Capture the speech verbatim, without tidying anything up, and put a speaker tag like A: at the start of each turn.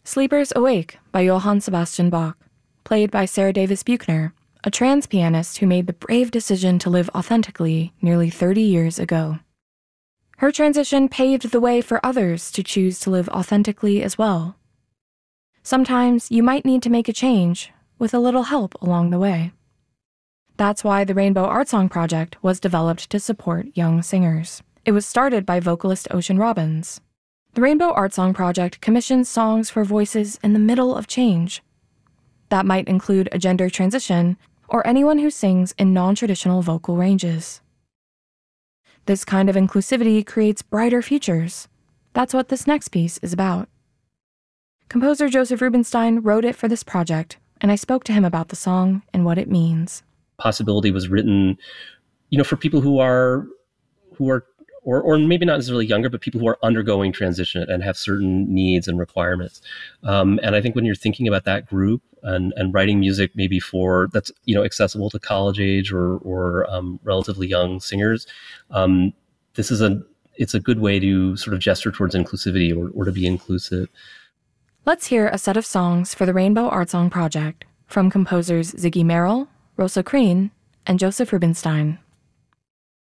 A: Sleepers Awake by Johann Sebastian Bach, played by Sarah Davis Buchner, a trans pianist who made the brave decision to live authentically nearly thirty years ago. Her transition paved the way for others to choose to live authentically as well. Sometimes you might need to make a change with a little help along the way. That's why the Rainbow Art Song Project was developed to support young singers. It was started by vocalist Ocean Robbins. The Rainbow Art Song Project commissions songs for voices in the middle of change. That might include a gender transition or anyone who sings in non-traditional vocal ranges. This kind of inclusivity creates brighter futures. That's what this next piece is about. Composer Joseph Rubinstein wrote it for this project, and I spoke to him about the song and what it means.
B: Possibility was written, you know, for people who are, who are, or or maybe not necessarily younger, but people who are undergoing transition and have certain needs and requirements. Um, and I think when you're thinking about that group and and writing music maybe for that's you know accessible to college age or or um, relatively young singers, um, this is a it's a good way to sort of gesture towards inclusivity or or to be inclusive.
A: Let's hear a set of songs for the Rainbow Art Song Project from composers Ziggy Merrill, Rosa Kreen, and Joseph Rubinstein.